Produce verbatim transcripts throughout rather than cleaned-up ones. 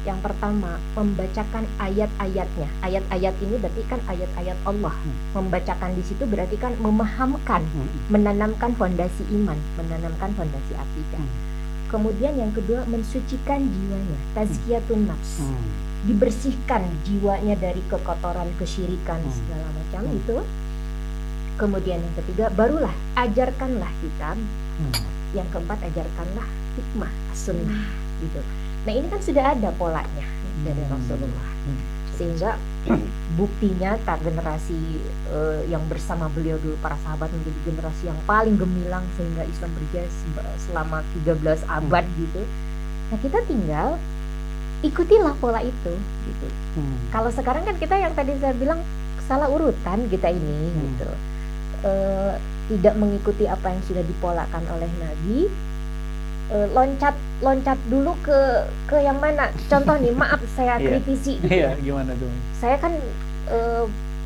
Yang pertama, membacakan ayat-ayatnya. Ayat-ayat ini berarti kan ayat-ayat Allah. Hmm. Membacakan di situ berarti kan memahamkan, Hmm. menanamkan fondasi iman, menanamkan fondasi akidah. Hmm. Kemudian yang kedua, mensucikan jiwanya, tazkiyatun nafs. Hmm. Dibersihkan jiwanya dari kekotoran, kesyirikan, Hmm. segala macam Hmm. itu. Kemudian yang ketiga, barulah ajarkanlah kitab. Hmm. Yang keempat, ajarkanlah hikmah, sunnah, gitu. Nah ini kan sudah ada polanya dari Rasulullah, sehingga bukti nyata generasi uh, yang bersama beliau dulu, para sahabat, menjadi generasi yang paling gemilang sehingga Islam berjaya selama tiga belas abad gitu. Nah kita tinggal ikutilah pola itu gitu. Hmm. Kalau sekarang kan kita yang tadi saya bilang salah urutan kita ini hmm. gitu, uh, tidak mengikuti apa yang sudah dipolakan oleh Nabi. Uh, loncat loncat dulu ke ke yang mana? Contoh nih, maaf saya kritisi. Gitu. Iya, gimana tuh? Saya kan uh,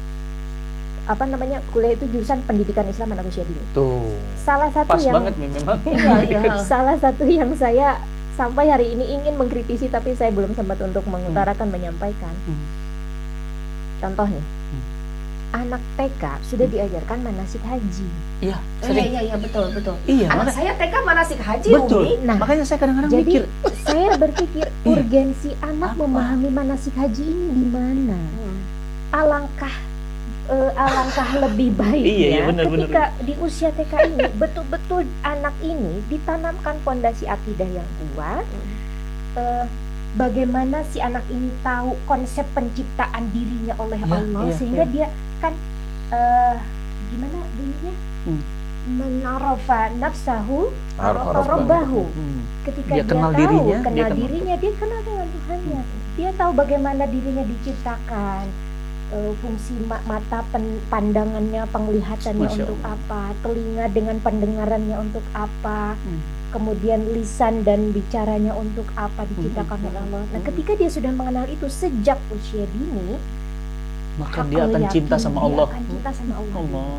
apa namanya kuliah itu jurusan pendidikan Islam anak usia dini. Tuh. Salah satu pas yang banget nih memang. Iya, iya. Salah satu yang saya sampai hari ini ingin mengkritisi tapi saya belum sempat untuk mengutarakan, hmm. menyampaikan. Hmm. Contoh nih. Hmm. Anak T K sudah diajarkan manasik haji. Iya, oh, iya, iya, iya, betul, betul. Iya, anak mana? saya T K manasik haji, betul. Umi. Nah, makanya saya kadang-kadang jadi, mikir. saya berpikir urgensi anak apa? memahami manasik haji ini di mana? Hmm. Alangkah, uh, alangkah lebih baiknya iya, iya, bener, ketika bener. di usia T K ini betul-betul anak ini ditanamkan fondasi akidah yang kuat. Hmm. Uh, Bagaimana si anak ini tahu konsep penciptaan dirinya oleh ya, Allah ya, sehingga ya. dia kan uh, gimana bunyinya hmm. menarofa nafsahu rabbahu. Hmm. Ketika dia, dia kenal tahu dirinya, kenal dia dirinya, dia kenal dengan Tuhannya. Hmm. Dia tahu bagaimana dirinya diciptakan, uh, fungsi mata pen, pandangannya, penglihatannya Masya untuk Allah. apa, telinga dengan pendengarannya untuk apa. Hmm. Kemudian lisan dan bicaranya untuk apa diciptakan oleh Allah. Nah, ketika dia sudah mengenal itu sejak usia dini, maka dia akan cinta sama Allah. Dia akan cinta sama Allah. Allah.